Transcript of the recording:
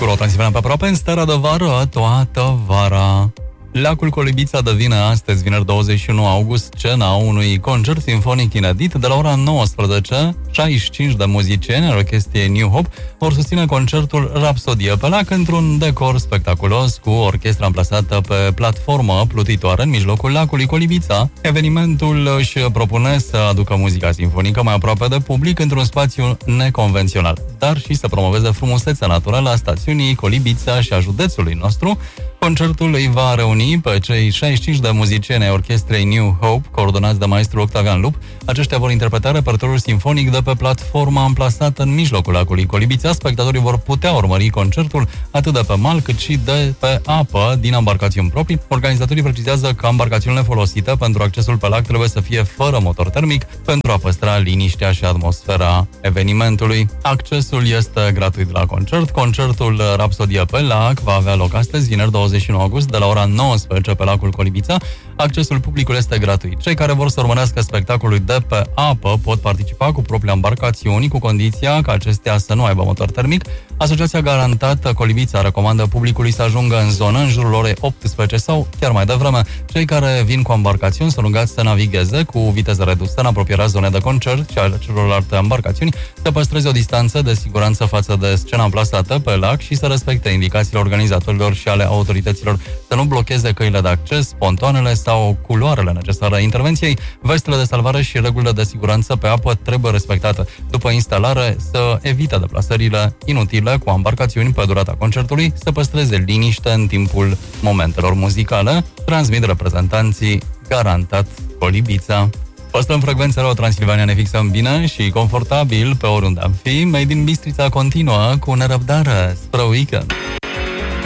cu Ro Transilvania pe aproape în starea de vară toată vara. Lacul Colibița devine astăzi, vineri 21 august, scena unui concert sinfonic inedit. De la ora 19, 65 de muzicieni al orchestriei New Hope vor susține concertul Rapsodie pe lac într-un decor spectaculos cu orchestra amplasată pe platformă plutitoare în mijlocul lacului Colibița. Evenimentul își propune să aducă muzica sinfonică mai aproape de public într-un spațiu neconvențional, dar și să promoveze frumusețea naturală a stațiunii Colibița și a județului nostru. Concertul îi va reuni pe cei 65 de muzicieni ai orchestrei New Hope, coordonați de maestru Octavian Lup. Aceștia vor interpreta repertoriul sinfonic de pe platforma amplasată în mijlocul lacului Colibița. Spectatorii vor putea urmări concertul atât de pe mal cât și de pe apă din embarcațiuni proprii. Organizatorii precizează că embarcațiunile folosite pentru accesul pe lac trebuie să fie fără motor termic pentru a păstra liniștea și atmosfera evenimentului. Accesul este gratuit la concert. Concertul Rapsodie pe lac va avea loc astăzi, vineri 21 august, de la ora 19 pe lacul Colibița. Accesul publicului este gratuit. Cei care vor să urmărească spectacolul de pe apă pot participa cu propria embarcațiuni, cu condiția ca acestea să nu aibă motor termic. Asociația Garantată Colibița recomandă publicului să ajungă în zonă în jurul orei 18 sau chiar mai devreme. Cei care vin cu embarcațiuni sunt rugați să navigheze cu viteză redusă în apropierea zonei de concert și ale celorlalte embarcațiuni, să păstreze o distanță de siguranță față de scena amplasată pe lac și să respecte indicațiile organizatorilor și ale autorităților, să nu blocheze căile de acces, pontoanele sau culoarele necesare intervenției. Vestele de salvare și regulile de siguranță pe apă trebuie respectate. După instalare, să evite deplasările inutile cu embarcațiuni pe durata concertului, să păstreze liniște în timpul momentelor muzicale. Transmit reprezentanții Garantat Colibița. Păstrăm frecvența Ro Transilvania, ne fixăm bine și confortabil pe oriunde am fi. Made in Bistrița continuă cu nerăbdare spre weekend.